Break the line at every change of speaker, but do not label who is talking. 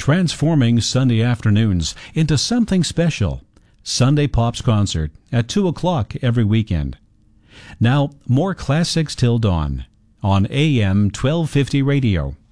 transforming Sunday afternoons into something special. Sunday Pops Concert at 2 o'clock every weekend. Now, more classics till dawn on AM 1250 radio.